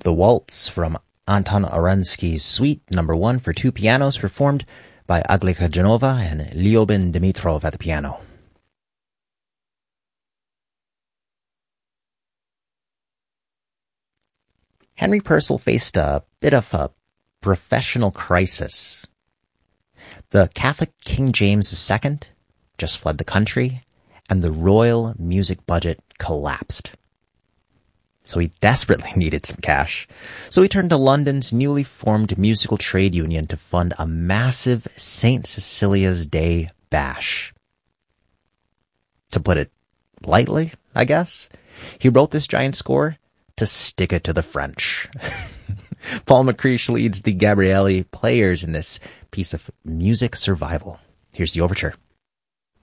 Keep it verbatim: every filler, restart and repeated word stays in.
The Waltz from Anton Orensky's Suite Number One for two pianos, performed by Aglika Janova and Lyubin Dimitrov at the piano. Henry Purcell faced a bit of a professional crisis. The Catholic King James the Second just fled the country, and the royal music budget collapsed. So he desperately needed some cash. So he turned to London's newly formed musical trade union to fund a massive Saint Cecilia's Day bash. To put it lightly, I guess, he wrote this giant score to stick it to the French. Paul McCreesh leads the Gabrielli players in this piece of music survival. Here's the overture.